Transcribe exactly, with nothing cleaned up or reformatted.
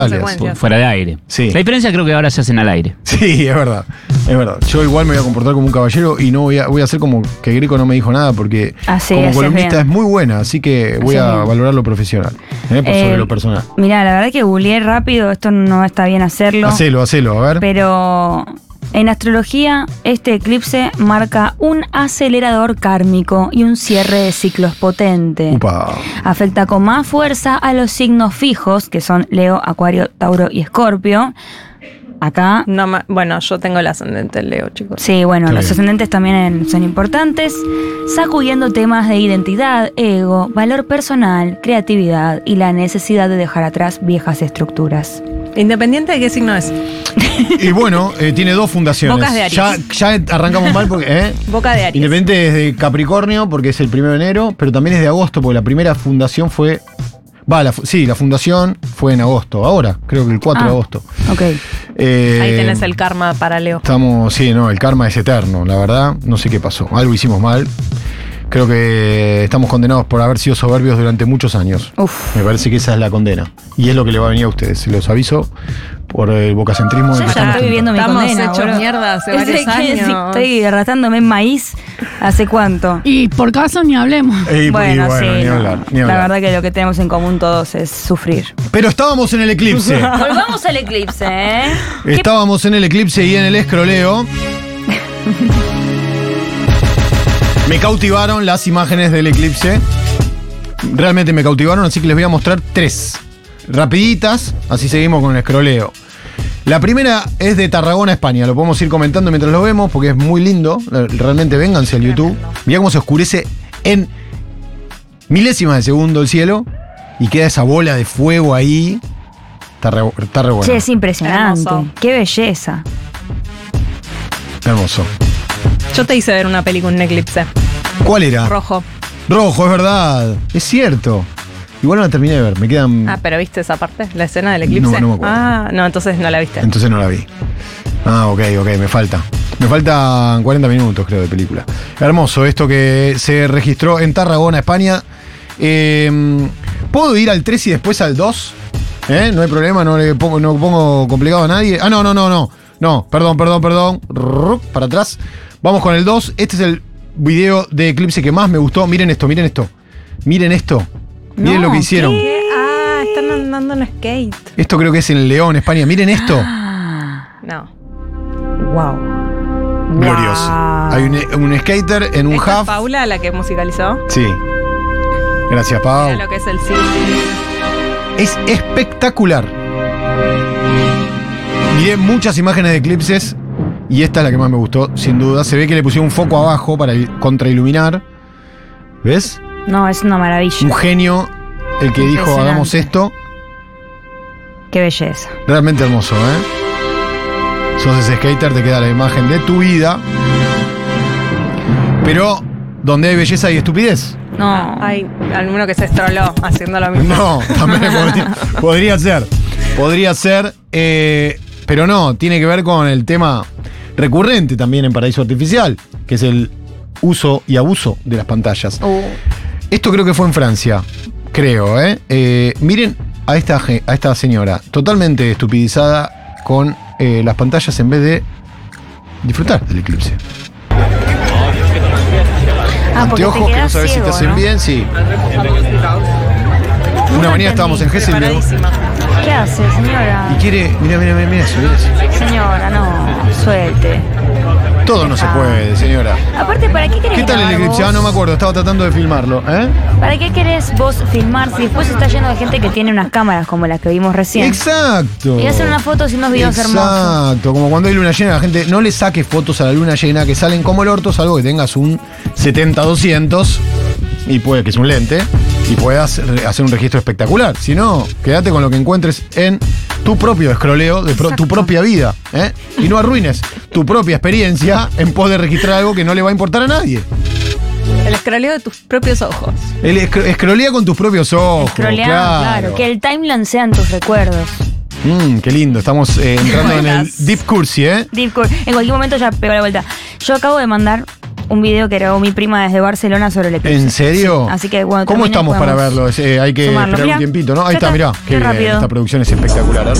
consecuencias. Fuera de aire. Sí. La diferencia creo que ahora se hacen al aire. Sí, es verdad. Es verdad. Yo igual me voy a comportar como un caballero y no voy a, voy a hacer como que Greco no me dijo nada porque Así, como así columnista es es muy buena, así que voy Así a bien. valorar lo profesional, ¿eh? Por Eh, sobre lo personal. Mirá, la verdad que googleé rápido, esto no está bien hacerlo. Hacelo, hacelo, a ver. Pero en astrología, este eclipse marca un acelerador kármico y un cierre de ciclos potente. Upa. Afecta con más fuerza a los signos fijos, que son Leo, Acuario, Tauro y Escorpio. Acá, No, ma- bueno, yo tengo el ascendente Leo, chicos. sí, bueno, Está los bien. ascendentes también son importantes, sacudiendo temas de identidad, ego, valor personal, creatividad y la necesidad de dejar atrás viejas estructuras. Independiente de qué signo es. Y bueno, eh, tiene dos fundaciones. Bocas de Aries. Ya, ya arrancamos mal porque, ¿eh? Boca de Aries. Independiente es de Capricornio porque es el primero de enero, pero también es de agosto porque la primera fundación fue... Va, la, fu- sí, la fundación fue en agosto, ahora, creo que el cuatro de Ah. agosto. Ok. Eh, Ahí tenés el karma para Leo. Estamos, sí, no, el karma es eterno, la verdad, no sé qué pasó, algo hicimos mal. Creo que estamos condenados por haber sido soberbios durante muchos años. Uf. Me parece que esa es la condena. Y es lo que le va a venir a ustedes, se los aviso por el bocacentrismo. Yo del que ya estamos estoy viviendo mi Estamos condena, hechos boludo. mierda hace Es varios que años. sí, estoy arrastrándome en maíz. ¿Hace cuánto? Y por caso ni hablemos. Ey, y Bueno, bueno, sí, ni no. hablar, ni La hablar. verdad que lo que tenemos en común todos es sufrir. Pero estábamos en el eclipse. Volvamos al eclipse, ¿eh? Estábamos en el eclipse y en el escroleo. Me cautivaron las imágenes del eclipse. Realmente me cautivaron, así que les voy a mostrar tres. Rapiditas, así seguimos con el escroleo. La primera es de Tarragona, España. Lo podemos ir comentando mientras lo vemos porque es muy lindo. Realmente vénganse al YouTube. Mirá cómo se oscurece en milésimas de segundo el cielo y queda esa bola de fuego ahí. Está re, está re bueno. Che, es impresionante. Hermoso. Qué belleza. Hermoso. Yo te hice ver una película en eclipse. ¿Cuál era? Rojo. Rojo, es verdad. Es cierto. Igual no la terminé de ver. Me quedan. Ah, pero ¿viste esa parte? ¿La escena del eclipse? No, no me acuerdo. Ah, no, entonces no la viste. Entonces no la vi. Ah, ok, ok, me falta. Me faltan cuarenta minutos, creo, de película. Hermoso esto que se registró en Tarragona, España. Eh, ¿Puedo ir al tres y después al dos? ¿Eh? No hay problema, no le pongo, no pongo complicado a nadie. Ah, no, no, no, no. No, perdón, perdón, perdón. Rup, para atrás. Vamos con el dos. Este es el video de eclipse que más me gustó. Miren esto, miren esto. Miren esto. Miren No, lo que hicieron. ¿Qué? Ah, están andando en skate. Esto creo que es en León, España. Miren esto. No. Wow. Glorioso. Hay un, un skater en un ¿Esta es half. Paula la que musicalizó? Sí. Gracias, Pau. Mira lo que es el sí. Es espectacular. Miré muchas imágenes de eclipses y esta es la que más me gustó, sin duda. Se ve que le pusieron un foco abajo para il- contrailuminar. ¿Ves? No, es una maravilla. Un genio el que dijo Impresionante. hagamos esto. Qué belleza. Realmente hermoso, ¿eh? Sos ese skater, te queda la imagen de tu vida. Pero donde hay belleza hay estupidez. No. Hay alguno que se estroló haciendo lo mismo. No, también podría, podría ser. Podría ser, eh, pero no, tiene que ver con el tema recurrente también en Paraíso Artificial, que es el uso y abuso de las pantallas. Uh, Esto creo que fue en Francia, creo, ¿eh? Eh, miren a esta, ge- a esta señora, totalmente estupidizada con eh, las pantallas en vez de disfrutar del eclipse. Ah, porque Anteojos te que no quedas sabes si te ciego, hacen ¿no? bien, sí. Una No mañana estábamos en Hesselberg Preparadísima. ¿Qué hace, señora? y quiere, mira, mira, mira, mira eso, mira eso. Señora, no, suelte. Todo no se puede, señora. Aparte, ¿para qué querés ¿Qué tal el grabar eclipse? vos? Ah, no me acuerdo, estaba tratando de filmarlo, ¿eh? ¿Para qué querés vos filmar si después está lleno de gente que tiene unas cámaras como las que vimos recién? Exacto. Y hacen unas fotos y unos videos hermosos. Exacto, como cuando hay luna llena, la gente no le saque fotos a la luna llena que salen como el orto, salvo que tengas un setenta doscientos y puede que es un lente y puedas re- hacer un registro espectacular. Si no, quédate con lo que encuentres en tu propio escroleo de pro- tu propia vida, ¿eh? Y no arruines tu propia experiencia en pos de registrar algo que no le va a importar a nadie. El escroleo de tus propios ojos. El escro- escrolea con tus propios ojos. Scrollear, claro. claro. Que el timeline sean tus recuerdos. Mm, qué lindo, estamos eh, entrando en el Deep Cursi, ¿eh? Deep Core. En cualquier momento ya pego la vuelta. Yo acabo de mandar un video que grabó mi prima desde Barcelona sobre el eclipse. ¿En serio? Sí, así que bueno, ¿Cómo estamos para verlo? Eh, hay que sumarlo. esperar Mirá, un tiempito, ¿no? ya Ahí está, está. mirá. Qué bien. rápido. Esta producción es espectacular.